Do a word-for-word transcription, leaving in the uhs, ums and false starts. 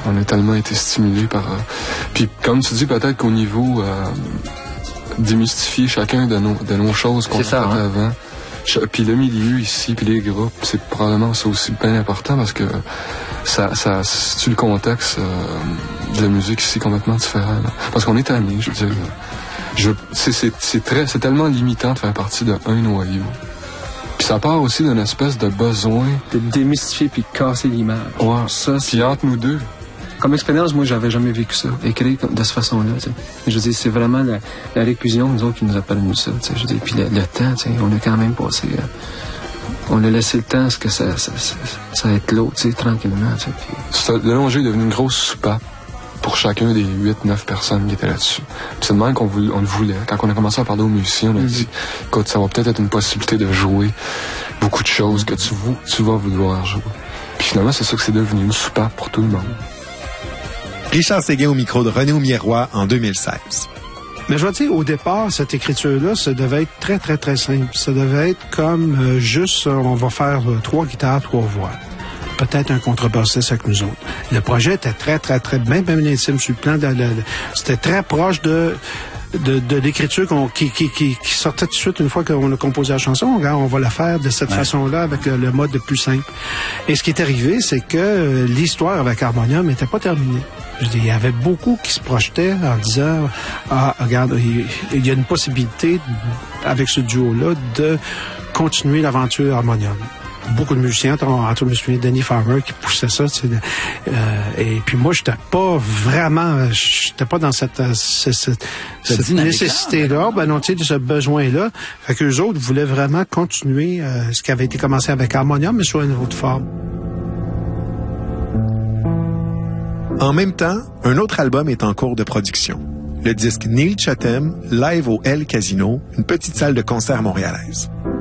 On a tellement été stimulés par... Euh, puis comme tu dis, peut-être qu'au niveau euh, démystifier chacun de nos, de nos choses qu'on a faites hein? avant. Puis le milieu ici, puis les groupes, c'est probablement ça aussi bien important parce que ça, ça situe le contexte euh, de la musique ici complètement différent. Là. Parce qu'on est amis, je veux dire. Je, c'est, c'est, c'est, très, c'est tellement limitant de faire partie d'un noyau. Puis ça part aussi d'une espèce de besoin... de démystifier puis de casser l'image. Ouais, ça, c'est... Puis entre nous deux... Comme expérience, moi, j'avais jamais vécu ça, écrire de cette façon-là, tu sais. Je veux dire, c'est vraiment la, la réclusion, nous autres, qui nous a permis ça, tu sais. Je veux dire, puis le, le temps, tu sais, on a quand même passé... Euh, on a laissé le temps à ce que ça, ça, ça, ça éclose, tu sais, tranquillement, tu sais. Puis... Le long jeu est devenu une grosse soupape pour chacun des huit neuf personnes qui étaient là-dessus. Puis c'est de même qu'on voulait, on le voulait. Quand on a commencé à parler aux musiciens, on a mm-hmm. dit, écoute, ça va peut-être être une possibilité de jouer beaucoup de choses que tu, tu vas vouloir jouer. Puis finalement, c'est ça que c'est devenu, une soupape pour tout le monde. Richard Séguin au micro de René Aumier-Roy en deux mille seize. Mais je vais dire, au départ, cette écriture-là, ça devait être très, très, très simple. Ça devait être comme euh, juste, on va faire euh, trois guitares, trois voix. Peut-être un contrebassiste avec nous autres. Le projet était très, très, très, même, même intime sur le plan de, de, de c'était très proche de... De, de l'écriture qu'on, qui, qui, qui, qui sortait tout de suite une fois qu'on a composé la chanson. Regarde, on va la faire de cette ouais. façon-là avec le, le mode le plus simple. Et ce qui est arrivé, c'est que euh, l'histoire avec Harmonium n'était pas terminée. Je dis, il y avait beaucoup qui se projetaient en disant ah, regarde, il, il y a une possibilité avec ce duo-là de continuer l'aventure Harmonium. Beaucoup de musiciens, entre je me souviens Danny Farmer qui poussait ça, tu sais, euh, et puis moi j'étais pas vraiment, j'étais pas dans cette, cette, cette, cette nécessité-là, ben non, tu sais, de ce besoin-là. Fait qu'eux autres voulaient vraiment continuer euh, ce qui avait été commencé avec Harmonium, mais sous une autre forme. En même temps, un autre album est en cours de production. Le disque Neil Chatham, live au El Casino, une petite salle de concert montréalaise.